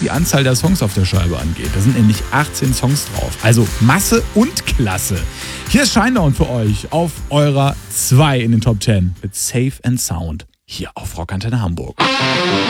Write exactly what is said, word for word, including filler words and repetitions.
die Anzahl der Songs auf der Scheibe angeht. Da sind nämlich achtzehn Songs drauf. Also Masse und Klasse. Hier ist Shinedown für euch auf eurer zwei in den Top zehn mit Safe and Sound hier auf Rockantenne Hamburg.